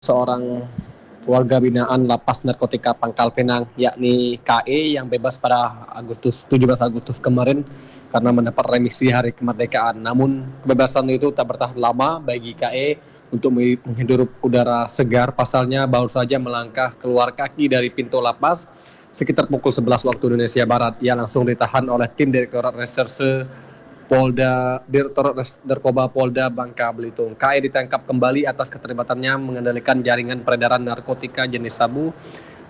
seorang warga binaan Lapas Narkotika Pangkal Pinang, yakni KE yang bebas pada 17 Agustus kemarin karena mendapat remisi hari kemerdekaan. Namun kebebasan itu tak bertahan lama bagi KE untuk menghirup udara segar. Pasalnya baru saja melangkah keluar kaki dari pintu lapas sekitar pukul 11 waktu Indonesia Barat. Ia langsung ditahan oleh tim Direktorat Reserse Direktorat Narkoba Polda Bangka Belitung. KE ditangkap kembali atas keterlibatannya mengendalikan jaringan peredaran narkotika jenis sabu